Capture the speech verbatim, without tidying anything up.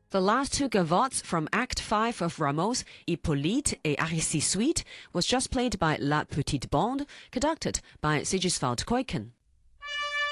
The last two gavottes from Act five of Ramos, Hippolyte et Aristides Suite, was just played by La Petite Bande, conducted by Sigiswald Kuiken.